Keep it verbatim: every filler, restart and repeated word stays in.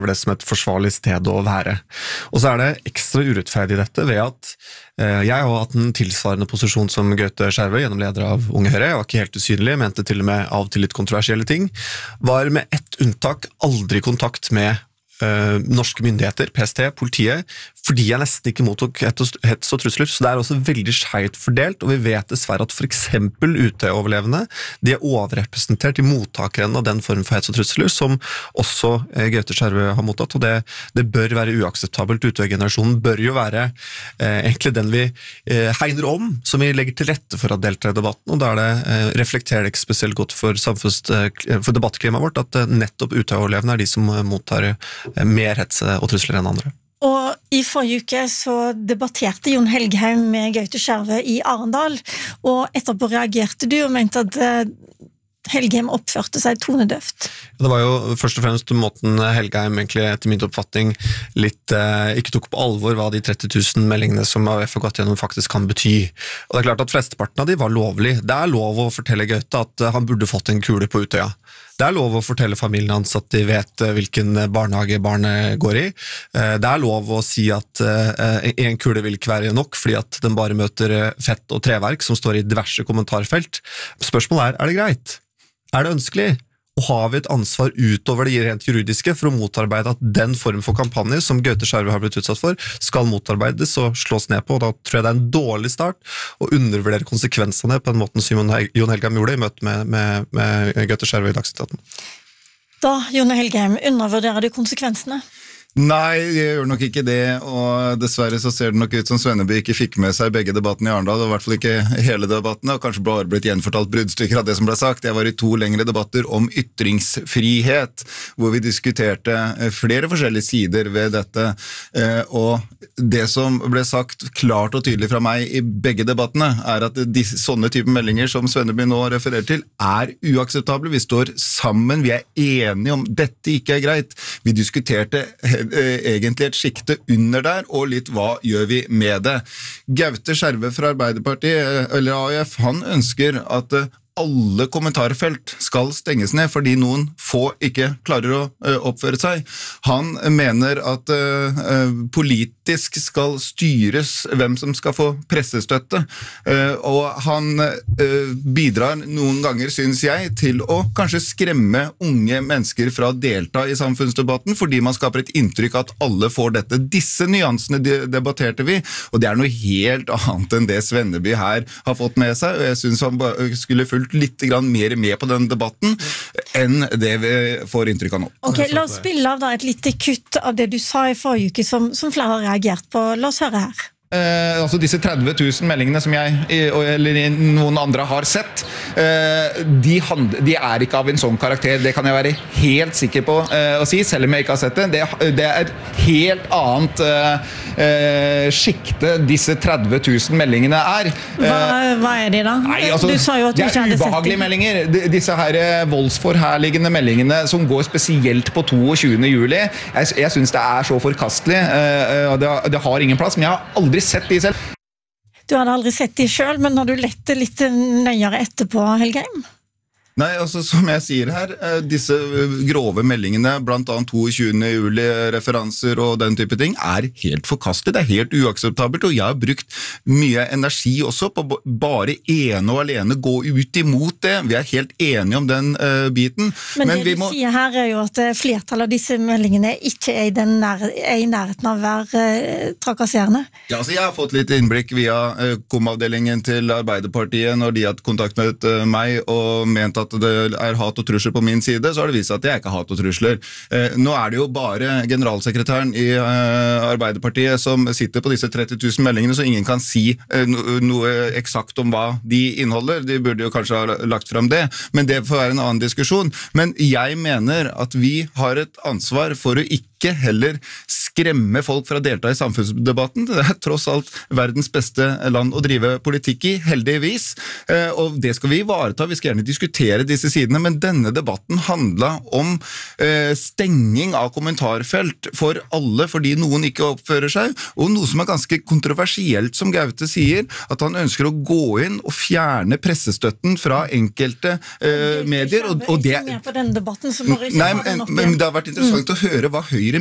det som et forsvarlig sted å være. Og så er det ekstra urettferdig dette ved at eh, jeg har hatt en tilsvarende posisjon som Gaute Skjervø, gjennom leder av Unge Høyre. Jeg var ikke helt usynlig, mente til og med av og til litt kontroversielle ting. Var med ett unntak aldri i kontakt med eh, norske myndigheter, P S T, politiet, fordi jeg nesten ikke mottok hets og trusler. Så det er også veldig skjevt fordelt, og vi vet dessverre at for eksempel U T-overlevende, de er overrepresentert i mottakeren av den form for hets og trusler, som også eh, Gaute Skjervø har mottatt, og det, det bør være uakseptabelt. Utøvergenerasjonen bør jo være eh, egentlig den vi eh, hegner om, som vi legger til rette for å delta i debatten, og da er det, eh, reflekterer det ikke spesielt godt for, samfunns, eh, for debattklimaet vårt, at eh, nettopp U T-overlevende er de som eh, mottar eh, mer hets og trusler enn andre. Og i forrige uke så debatterte Jon Helgheim med Gaute Skjervø i Arendal, og etterpå reagerte du og mente at Helgheim oppførte seg tonedøft. Det var jo først og fremst måten Helgheim egentlig etter min oppfatning litt eh, ikke tok på alvor hva de tretti tusen meldingene som A U F har gått gjennom faktisk kan bety. Og det er klart at flesteparten av de var lovlig. Det er lov å fortelle Gaute at han burde fått en kule på Utøya. Det er lov å fortelle familien hans at de vet hvilken barnehage barnet går i. Det er lov å si at en kule vil ikke være nok, fordi at den bare møter fett og treverk som står i diverse kommentarfelt. Spørsmålet er, er det greit? Er det ønskelig? Og har vi et ansvar utover det rent juridiske for å motarbeide at den form for kampanje som Gaute Skjervø har blitt utsatt for, skal motarbeides og slås ned på? Og da tror jeg det er en dårlig start å undervurdere konsekvensene på den måten som Jon Helgheim gjorde i møte med, med, med Gaute Skjervø i Dagsnytt atten. Da, Jon Helgheim, undervurderer du konsekvensene? Nei, jeg gjør nok ikke det, og dessverre så ser det nok ut som Svenneby ikke fikk med seg begge debattene i Arendal, og i hvert fall ikke hele debattene, og kanskje bare blitt gjenfortalt bruddstykker av det som ble sagt. Jeg var i to lengre debatter om ytringsfrihet, hvor vi diskuterte flere forskjellige sider ved dette, og det som ble sagt klart og tydelig fra meg i begge debattene, er at disse, sånne typer meldinger som Svenneby nå refererer til, er uakseptable. Vi står sammen, vi er enige om dette ikke er greit. Vi diskuterte egentlig et skikte under der, og litt hva gjør vi med det. Gaute Skjervø fra Arbeiderpartiet, eller A U F, han ønsker at alle kommentarfelt skal stenges ned fordi noen få ikke klarer å uh, oppføre seg. Han mener at uh, politisk skal styres hvem som skal få pressestøtte, uh, og han uh, bidrar noen ganger, synes jeg, til å kanskje skremme unge mennesker fra å delta i samfunnsdebatten, fordi man skaper et inntrykk at alle får dette. Disse nyansene de debatterte vi, og det er noe helt annet enn det Svenneby her har fått med seg, og jeg synes han skulle fulgt litt grann mer med på den debatten enn det vi får inntrykk av nå. Ok, la oss spille av da et lite kutt av det du sa i forrige uke som, som flere har reagert på. La oss høre her. Eh, altså disse tretti tusen meldingene som jeg eller noen andre har sett, eh, de, hand, de er ikke av en sånn karakter. Det kan jeg være helt sikker på eh, å si, selv om jeg ikke har sett det. Det, det er helt annet eh, skikte disse tretti tusen meldingene er. Hva, hva er de da? Nei, altså, du sa jo at du det ikke er hadde ubehagelige sett meldinger. De, disse her voldsforherligende meldingene som går spesielt på toogtyvende juli. Jeg, jeg synes det er så forkastelig. Eh, det, det har ingen plass, men jeg har aldri sett de selv. Du hadde aldri sett de selv, men har du lett det litt nøyere etterpå, Helgheim? Nei, altså som jeg sier her, disse grove meldingene, blant annet toogtyvende juli, referanser og den type ting, er helt forkastet, det er helt uakseptabelt, og jeg har brukt mye energi også på bare ene og alene gå ut imot det. Vi er helt enige om den uh, biten. Men, Men det vi du må... sier her er jo at flertallet av disse meldingene ikke er i, den nær... er i nærheten av å være uh, trakasserende. Ja, altså jeg har fått litt innblikk via uh, komavdelingen til Arbeiderpartiet når de hadde kontakt med uh, meg og ment at det er hat og trusler på min side, så har det vist at det er ikke hat og trusler. Eh, nå er det jo bare generalsekretæren i eh, Arbeiderpartiet som sitter på disse tretti tusen meldingene, så ingen kan si eh, no, noe eksakt om hva de inneholder. De burde jo kanskje ha lagt frem det, men det får være en annen diskusjon. Men jeg mener at vi har et ansvar for å ikke heller skremme folk fra å delta i samfunnsdebatten. Det er tross alt verdens beste land å drive politikk i, heldigvis, og det skal vi ivareta. Vi skal gjerne diskutere disse sidene, men denne debatten handlet om stenging av kommentarfelt for alle, fordi noen ikke oppfører seg, og noe som er ganske kontroversielt, som Gaute sier, at han ønsker å gå inn og fjerne pressestøtten fra enkelte uh, medier, og, og det... På den debatten, så bare ikke Nei, ha den opp men, men det har vært interessant mm. å høre hva Høyre